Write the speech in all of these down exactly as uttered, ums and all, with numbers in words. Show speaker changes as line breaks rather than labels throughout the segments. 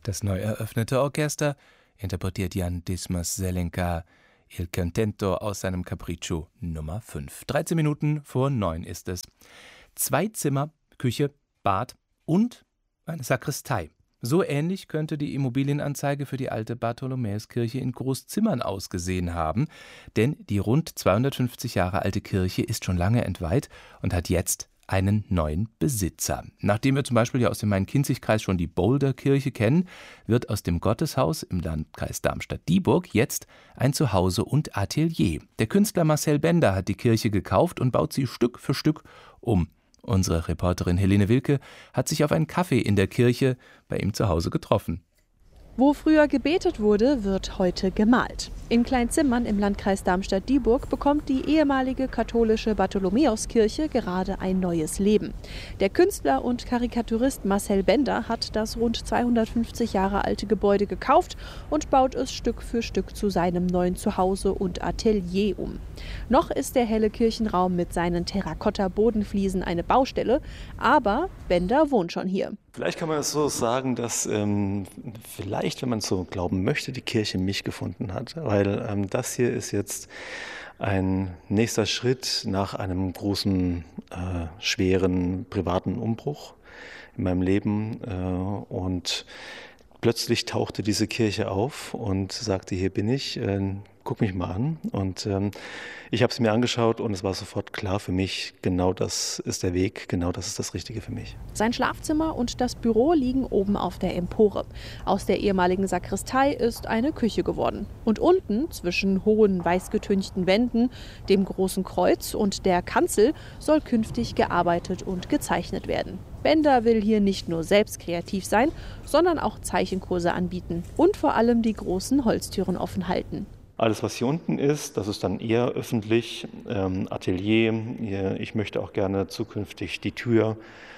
Das neu eröffnete Orchester interpretiert Jan Dismas-Zelenka Il Contento aus seinem Capriccio Nummer fünf. dreizehn Minuten vor neun ist es. Zwei Zimmer, Küche, Bad und eine Sakristei. So ähnlich könnte die Immobilienanzeige für die alte Bartholomäuskirche in Großzimmern ausgesehen haben, denn die rund zweihundertfünfzig Jahre alte Kirche ist schon lange entweiht und hat jetzt einen neuen Besitzer. Nachdem wir zum Beispiel ja aus dem Main-Kinzig-Kreis schon die Boulder-Kirche kennen, wird aus dem Gotteshaus im Landkreis Darmstadt-Dieburg jetzt ein Zuhause und Atelier. Der Künstler Marcel Bender hat die Kirche gekauft und baut sie Stück für Stück um. Unsere Reporterin Helene Wilke hat sich auf einen Kaffee in der Kirche bei ihm zu Hause getroffen.
Wo früher gebetet wurde, wird heute gemalt. In Kleinzimmern im Landkreis Darmstadt-Dieburg bekommt die ehemalige katholische Bartholomäuskirche gerade ein neues Leben. Der Künstler und Karikaturist Marcel Bender hat das rund zweihundertfünfzig Jahre alte Gebäude gekauft und baut es Stück für Stück zu seinem neuen Zuhause und Atelier um. Noch ist der helle Kirchenraum mit seinen Terrakotta-Bodenfliesen eine Baustelle, aber Bender wohnt schon hier.
Vielleicht kann man es so sagen, dass ähm, vielleicht, wenn man so glauben möchte, die Kirche mich gefunden hat. Weil ähm, das hier ist jetzt ein nächster Schritt nach einem großen, äh, schweren privaten Umbruch in meinem Leben. Äh, und plötzlich tauchte diese Kirche auf und sagte, hier bin ich, äh, guck mich mal an. Und ähm, ich habe es mir angeschaut und es war sofort klar für mich, genau das ist der Weg, genau das ist das Richtige für mich.
Sein Schlafzimmer und das Büro liegen oben auf der Empore. Aus der ehemaligen Sakristei ist eine Küche geworden. Und unten, zwischen hohen, weißgetünchten Wänden, dem großen Kreuz und der Kanzel, soll künftig gearbeitet und gezeichnet werden. Bender will hier nicht nur selbst kreativ sein, sondern auch Zeichenkurse anbieten und vor allem die großen Holztüren offen halten.
Alles, was hier unten ist, das ist dann eher öffentlich, ähm, Atelier. Ich möchte auch gerne zukünftig die Tür,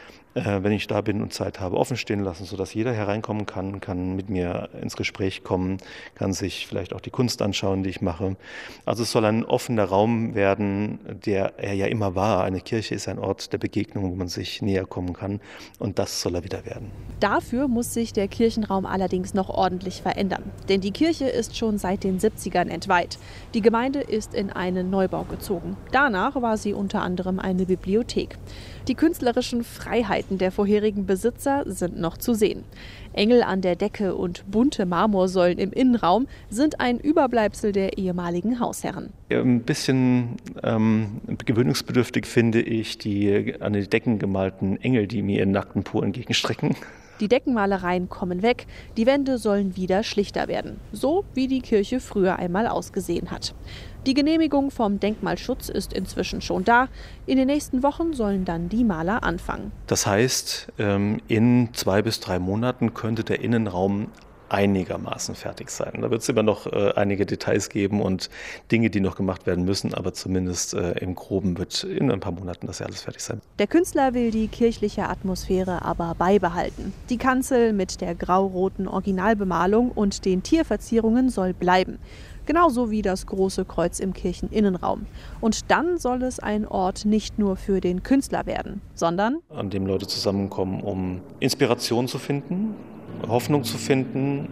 äh, wenn ich da bin und Zeit habe, offen stehen lassen, sodass jeder hereinkommen kann, kann mit mir ins Gespräch kommen, kann sich vielleicht auch die Kunst anschauen, die ich mache. Also es soll ein offener Raum werden, der er ja immer war. Eine Kirche ist ein Ort der Begegnung, wo man sich näher kommen kann, und das soll er wieder werden.
Dafür muss sich der Kirchenraum allerdings noch ordentlich verändern. Denn die Kirche ist schon seit den siebzigern entweiht. Die Gemeinde ist in einen Neubau gezogen. Danach war sie unter anderem eine Bibliothek. Die künstlerischen Freiheiten der vorherigen Besitzer sind noch zu sehen. Engel an der Decke und bunte Marmorsäulen im Innenraum sind ein Überbleibsel der ehemaligen Hausherren.
Ein bisschen ähm, gewöhnungsbedürftig finde ich die an die Decken gemalten Engel, die mir ihren nackten Po entgegenstrecken.
Die Deckenmalereien kommen weg, die Wände sollen wieder schlichter werden, so wie die Kirche früher einmal ausgesehen hat. Die Genehmigung vom Denkmalschutz ist inzwischen schon da. In den nächsten Wochen sollen dann die Maler anfangen.
Das heißt, in zwei bis drei Monaten könnte der Innenraum einigermaßen fertig sein. Da wird es immer noch äh, einige Details geben und Dinge, die noch gemacht werden müssen, aber zumindest äh, im Groben wird in ein paar Monaten das ja alles fertig sein.
Der Künstler will die kirchliche Atmosphäre aber beibehalten. Die Kanzel mit der grau-roten Originalbemalung und den Tierverzierungen soll bleiben. Genauso wie das große Kreuz im Kircheninnenraum. Und dann soll es ein Ort nicht nur für den Künstler werden, sondern
an dem Leute zusammenkommen, um Inspiration zu finden, Hoffnung zu finden,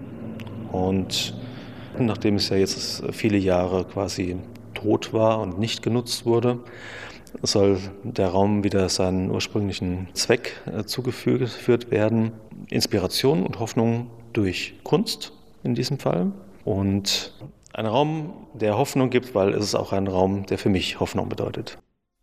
und nachdem es ja jetzt viele Jahre quasi tot war und nicht genutzt wurde, soll der Raum wieder seinen ursprünglichen Zweck zugeführt werden. Inspiration und Hoffnung durch Kunst in diesem Fall, und ein Raum, der Hoffnung gibt, weil es ist auch ein Raum, der für mich Hoffnung bedeutet.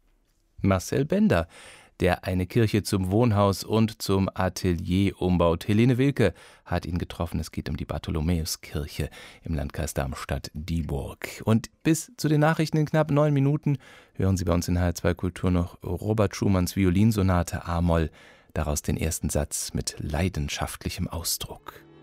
Marcel Bender, der eine Kirche zum Wohnhaus und zum Atelier umbaut. Helene Wilke hat ihn getroffen. Es geht um die Bartholomäuskirche im Landkreis Darmstadt-Dieburg. Und bis zu den Nachrichten in knapp neun Minuten hören Sie bei uns in H R zwei Kultur noch Robert Schumanns Violinsonate A-Moll, daraus den ersten Satz mit leidenschaftlichem Ausdruck.